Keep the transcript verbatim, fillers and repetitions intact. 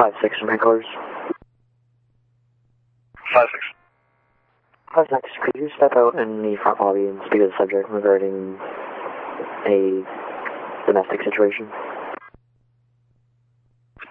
five six from headquarters. five six. five six, could you step out in the front lobby and speak to the subject regarding a domestic situation?